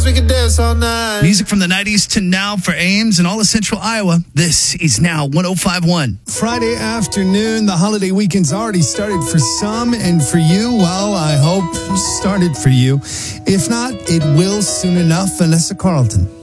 we can dance all night. Music from the 90s to now for Ames and all of Central Iowa. This is now 105.1. Friday afternoon, the holiday weekend's already started for some, and for you, well, I hope started for you. If not, it will soon enough. Vanessa Carlton.